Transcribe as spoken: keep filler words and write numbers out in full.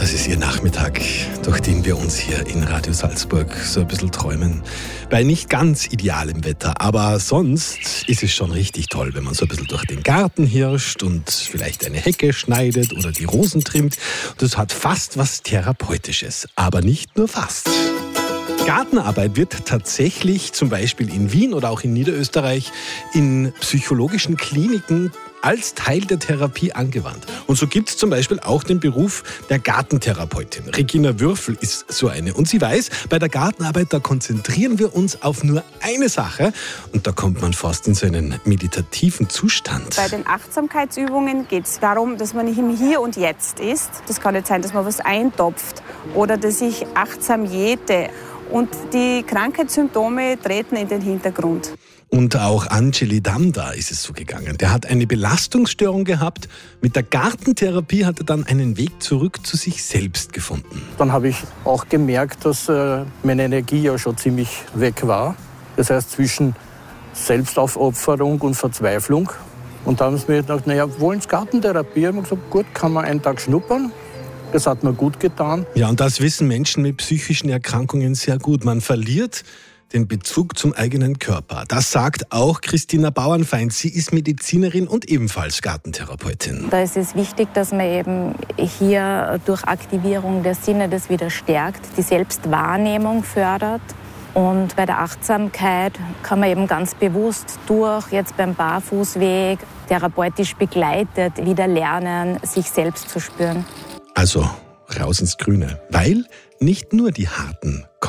Das ist Ihr Nachmittag, durch den wir uns hier in Radio Salzburg so ein bisschen träumen. Bei nicht ganz idealem Wetter, aber sonst ist es schon richtig toll, wenn man so ein bisschen durch den Garten hirscht und vielleicht eine Hecke schneidet oder die Rosen trimmt. Das hat fast was Therapeutisches, aber nicht nur fast. Gartenarbeit wird tatsächlich zum Beispiel in Wien oder auch in Niederösterreich in psychologischen Kliniken als Teil der Therapie angewandt. Und so gibt es zum Beispiel auch den Beruf der Gartentherapeutin. Regina Würfel ist so eine. Und sie weiß, bei der Gartenarbeit, da konzentrieren wir uns auf nur eine Sache. Und da kommt man fast in so einen meditativen Zustand. Bei den Achtsamkeitsübungen geht es darum, dass man nicht im Hier und Jetzt ist. Das kann nicht sein, dass man was eintopft oder dass ich achtsam jäte. Und die Krankheitssymptome treten in den Hintergrund. Und auch Angeli Damda ist es so gegangen. Der hat eine Belastungsstörung gehabt. Mit der Gartentherapie hat er dann einen Weg zurück zu sich selbst gefunden. Dann habe ich auch gemerkt, dass äh, meine Energie ja schon ziemlich weg war. Das heißt, zwischen Selbstaufopferung und Verzweiflung. Und da haben sie mir gedacht, naja, wollen Sie Gartentherapie? Ich habe gesagt, gut, kann man einen Tag schnuppern. Das hat mir gut getan. Ja, und das wissen Menschen mit psychischen Erkrankungen sehr gut. Man verliert den Bezug zum eigenen Körper. Das sagt auch Christina Bauernfeind. Sie ist Medizinerin und ebenfalls Gartentherapeutin. Da ist es wichtig, dass man eben hier durch Aktivierung der Sinne das wieder stärkt, die Selbstwahrnehmung fördert. Und bei der Achtsamkeit kann man eben ganz bewusst durch, jetzt beim Barfußweg, therapeutisch begleitet, wieder lernen, sich selbst zu spüren. Also raus ins Grüne, weil nicht nur die harten